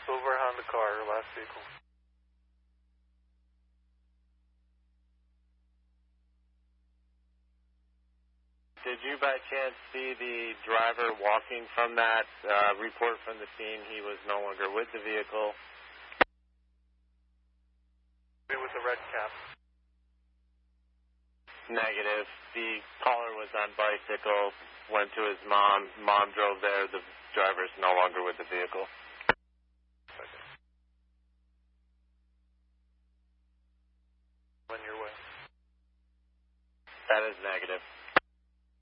silver Honda car, last vehicle. Did you by chance see the driver walking from that report from the scene? He was no longer with the vehicle. With the red cap. Negative. The caller was on bicycle, went to his mom. Mom drove there. The driver's no longer with the vehicle.